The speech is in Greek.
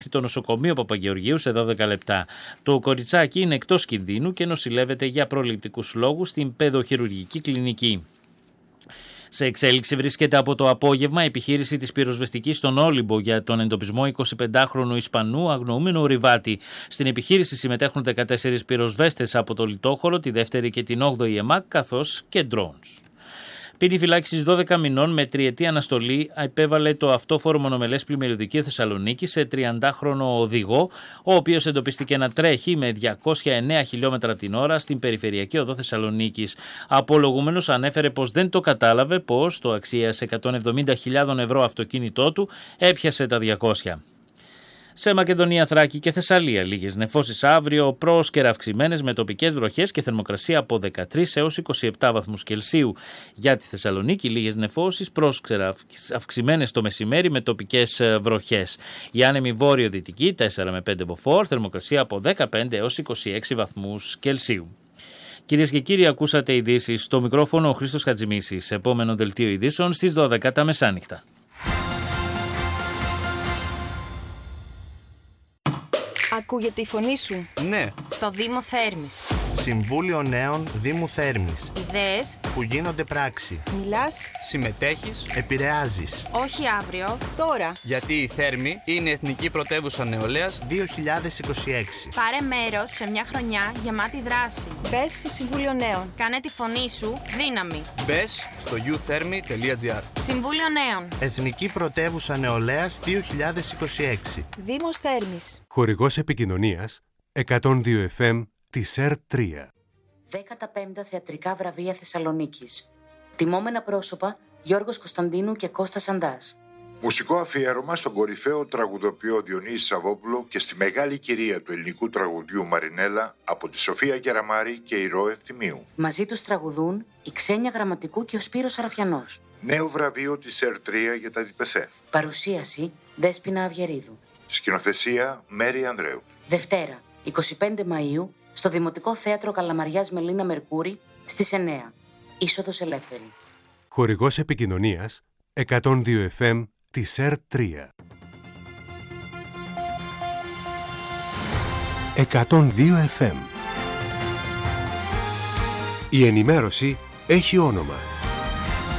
το νοσοκομείο Παπαγεωργίου σε 12 λεπτά. Το κοριτσάκι είναι εκτός κινδύνου και νοσηλεύεται για προληπτικούς λόγους στην παιδοχειρουργική κλινική. Σε εξέλιξη βρίσκεται από το απόγευμα επιχείρηση της πυροσβεστικής στον Όλυμπο για τον εντοπισμό 25χρονου Ισπανού αγνοούμενου ορειβάτη. Στην επιχείρηση συμμετέχουν 14 πυροσβέστες από το Λιτόχωρο, τη δεύτερη και την 8η ΕΜΑΚ, καθώς και drones. Ποινή φυλάκισης 12 μηνών με τριετή αναστολή επέβαλε το αυτόφορο μονομελές πλημμυριωδικείο Θεσσαλονίκη σε 30χρονο οδηγό, ο οποίος εντοπίστηκε να τρέχει με 209 χιλιόμετρα την ώρα στην περιφερειακή οδό Θεσσαλονίκης. Απολογούμενος ανέφερε πως δεν το κατάλαβε πως το αξίας 170.000 ευρώ αυτοκίνητό του έπιασε τα 200. Σε Μακεδονία, Θράκη και Θεσσαλία, λίγες νεφώσεις αύριο, πρόσκαιρα αυξημένες με τοπικές βροχές και θερμοκρασία από 13 έως 27 βαθμούς Κελσίου. Για τη Θεσσαλονίκη, λίγες νεφώσεις, πρόσκαιρα αυξημένες το μεσημέρι με τοπικές βροχές. Η άνεμη βόρειο-δυτική 4 με 5 μποφόρ, θερμοκρασία από 15 έως 26 βαθμούς Κελσίου. Κυρίες και κύριοι, ακούσατε ειδήσεις στο μικρόφωνο ο Χρήστος Χατζημίσης. Επόμενο δελτίο ειδήσεων στις 12 τα μεσάνυχτα. Ακούγεται η φωνή σου? Ναι. Στο Δήμο Θέρμης. Συμβούλιο Νέων Δήμου Θέρμης. Ιδέες που γίνονται πράξη. Μιλάς, συμμετέχεις, επηρεάζεις. όχι αύριο, τώρα. Γιατί η Θέρμη είναι Εθνική Πρωτεύουσα Νεολαίας 2026. Πάρε μέρος σε μια χρονιά γεμάτη δράση. Μπες στο Συμβούλιο Νέων. Κάνε τη φωνή σου δύναμη. Μπες στο youthermy.gr. Συμβούλιο Νέων. Εθνική Πρωτεύουσα Νεολαίας 2026. Δήμος Θέρμης. Χορηγός επικοινωνίας 102 FM της ΕΡΤ3. 15 θεατρικά βραβεία Θεσσαλονίκης. Τιμόμενα πρόσωπα Γιώργος Κωνσταντίνου και Κώστας Αντάς. Μουσικό αφιέρωμα στον κορυφαίο τραγουδοποιό Διονύση Σαββόπουλο και στη μεγάλη κυρία του ελληνικού τραγουδιού Μαρινέλα από τη Σοφία Κεραμάρη και η Ρο Ευθυμίου. Μαζί τους τραγουδούν η Ξένια Γραμματικού και ο Σπύρος Αραφιανός. Νέο βραβείο της ΕΡΤ3 για τα ΔΠΘ. Παρουσίαση Δέσποινα Αυγερίδου. Σκηνοθεσία Μέρη Ανδρέου. Δευτέρα, 25 Μαΐου, στο Δημοτικό Θέατρο Καλαμαριάς Μελίνα Μερκούρη, στις 9. Είσοδος ελεύθερη. Χορηγός επικοινωνίας 102 FM της ΕΡΤ3. 102 FM. Η ενημέρωση έχει όνομα.